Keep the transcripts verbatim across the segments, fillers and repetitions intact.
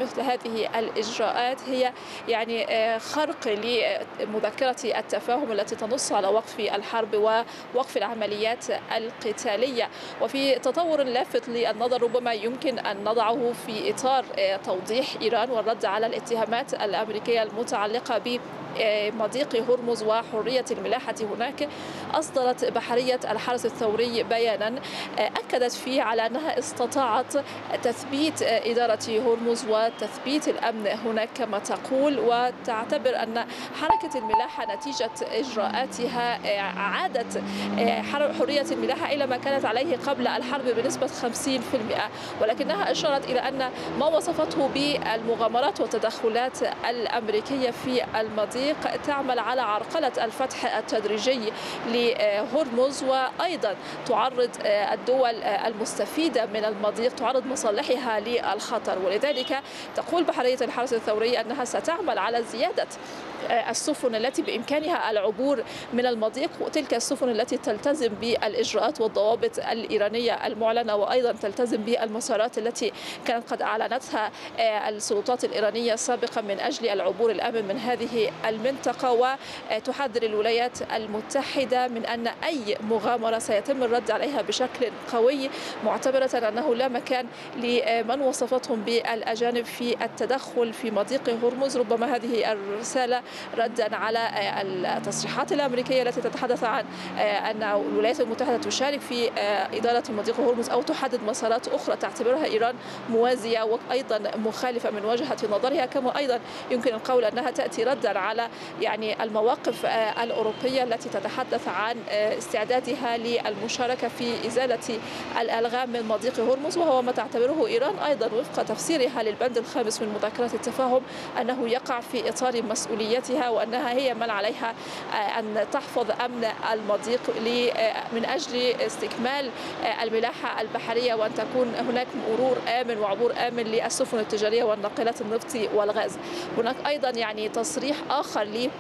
مثل هذه الإجراءات هي يعني خرق لمذكرة التفاهم التي تنص على وقف الحرب ووقف العمليات القتالية. وفي تطور لافت للنظر ربما يمكن أن نضعه في إطار توضيح إيران والرد على الاتهامات الأمريكية المتعلقة ب مضيق هرمز وحرية الملاحة هناك. أصدرت بحرية الحرس الثوري بيانا أكدت فيه على أنها استطاعت تثبيت إدارة هرمز وتثبيت الأمن هناك كما تقول، وتعتبر أن حركة الملاحة نتيجة إجراءاتها عادت حرية الملاحة إلى ما كانت عليه قبل الحرب بنسبة خمسين بالمئة، ولكنها أشارت إلى أن ما وصفته بالمغامرات والتدخلات الأمريكية في المضيق تعمل على عرقلة الفتح التدريجي لهرمز، وأيضا تعرض الدول المستفيدة من المضيق تعرض مصالحها للخطر. ولذلك تقول بحرية الحرس الثوري أنها ستعمل على زيادة السفن التي بإمكانها العبور من المضيق، وتلك السفن التي تلتزم بالإجراءات والضوابط الإيرانية المعلنة، وأيضا تلتزم بالمسارات التي كانت قد أعلنتها السلطات الإيرانية سابقا من أجل العبور الآمن من هذه المنطقة. وتحذر الولايات المتحدة من أن أي مغامرة سيتم الرد عليها بشكل قوي، معتبرة أنه لا مكان لمن وصفتهم بالأجانب في التدخل في مضيق هرمز. ربما هذه الرسالة ردا على التصريحات الأمريكية التي تتحدث عن أن الولايات المتحدة تشارك في إدارة مضيق هرمز أو تحدد مسارات أخرى تعتبرها إيران موازية وأيضا مخالفة من وجهة نظرها. كما أيضا يمكن القول أنها تأتي ردا على يعني المواقف الأوروبية التي تتحدث عن استعدادها للمشاركة في إزالة الألغام من مضيق هرمز، وهو ما تعتبره إيران أيضا وفق تفسيرها للبند الخامس من مذكرة التفاهم أنه يقع في إطار مسؤوليتها، وأنها هي من عليها أن تحفظ أمن المضيق من أجل استكمال الملاحة البحرية، وأن تكون هناك مرور آمن وعبور آمن للسفن التجارية والناقلات النفط والغاز. هناك أيضا يعني تصريح آخر لي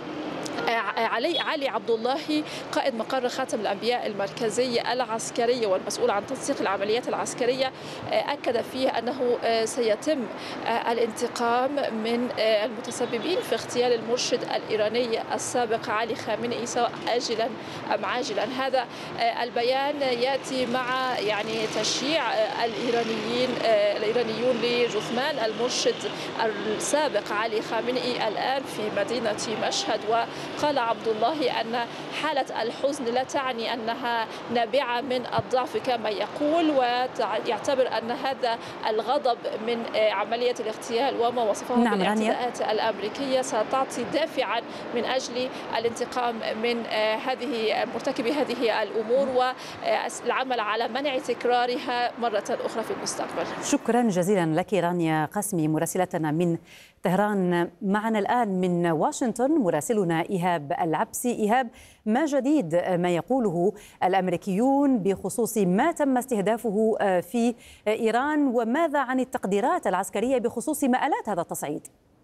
علي علي عبد الله قائد مقر خاتم الأنبياء المركزي العسكري والمسؤول عن تنسيق العمليات العسكرية، أكد فيه أنه سيتم الانتقام من المتسببين في اغتيال المرشد الإيراني السابق علي خامنئي سواء آجلا أم عاجلا. هذا البيان يأتي مع يعني تشييع الإيرانيين الإيرانيون لجثمان المرشد السابق علي خامنئي الآن في مدينة مشهد. وقال عبد الله أن حالة الحزن لا تعني أنها نابعة من الضعف كما يقول، ويعتبر أن هذا الغضب من عملية الاغتيال وما وصفه نعم بالاعتداءات الأمريكية ستعطي دافعا من أجل الانتقام من هذه مرتكبي هذه الأمور والعمل على منع تكرارها مرة أخرى في المستقبل. شكرا جزيلا لك رانيا قاسمي مراسلتنا من طهران. معنا الآن من واشنطن مراسلنا إيهاب العبسي. إيهاب، ما جديد ما يقوله الأمريكيون بخصوص ما تم استهدافه في إيران، وماذا عن التقديرات العسكرية بخصوص مآلات هذا التصعيد؟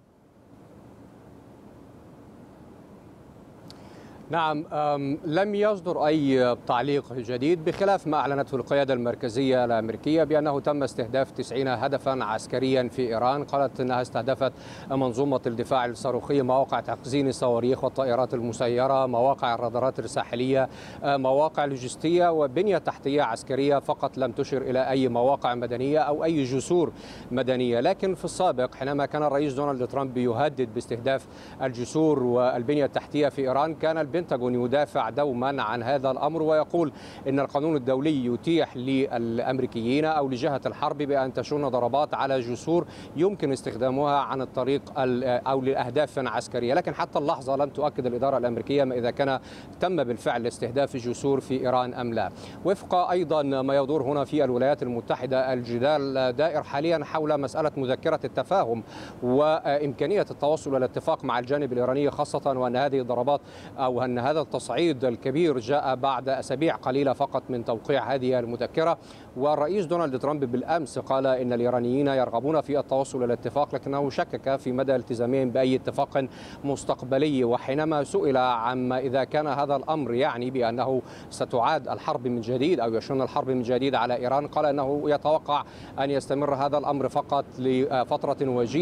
نعم، لم يصدر أي تعليق جديد بخلاف ما أعلنته القيادة المركزية الأمريكية بأنه تم استهداف تسعين هدفا عسكريا في إيران. قالت أنها استهدفت منظومة الدفاع الصاروخي، مواقع تخزين الصواريخ والطائرات المسيرة، مواقع الرادارات الساحلية، مواقع لوجستية وبنية تحتية عسكرية فقط، لم تشر إلى أي مواقع مدنية أو أي جسور مدنية. لكن في السابق حينما كان الرئيس دونالد ترامب يهدد باستهداف الجسور والبنية التحتية في إيران، كان البنتاغون يدافع دوما عن هذا الأمر ويقول إن القانون الدولي يتيح للأمريكيين أو لجهة الحرب بأن تشن ضربات على جسور يمكن استخدامها عن الطريق أو لأهداف عسكرية. لكن حتى اللحظة لم تؤكد الإدارة الأمريكية ما إذا كان تم بالفعل استهداف جسور في إيران أم لا. وفق أيضا ما يدور هنا في الولايات المتحدة، الجدال دائر حاليا حول مسألة مذكرة التفاهم وإمكانية التوصل إلى اتفاق مع الجانب الإيراني، خاصة وأن هذه الضربات أو أن هذا التصعيد الكبير جاء بعد أسابيع قليلة فقط من توقيع هذه المذكرة. والرئيس دونالد ترامب بالأمس قال إن الإيرانيين يرغبون في التوصل إلى اتفاق، لكنه شكك في مدى التزامهم بأي اتفاق مستقبلي. وحينما سئل عما إذا كان هذا الأمر يعني بأنه ستعاد الحرب من جديد أو يشن الحرب من جديد على إيران، قال أنه يتوقع أن يستمر هذا الأمر فقط لفترة وجيزة